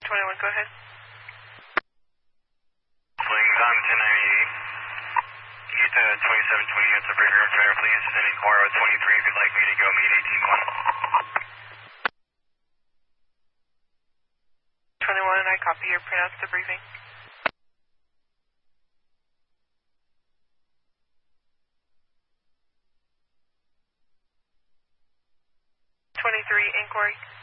21, go ahead. Flings on 1098. Get to 2720 at the breaker driver, please, and inquire with 23 if you'd like me to go meet 18-1. 21, I copy your pronounced debriefing. 23, inquiry.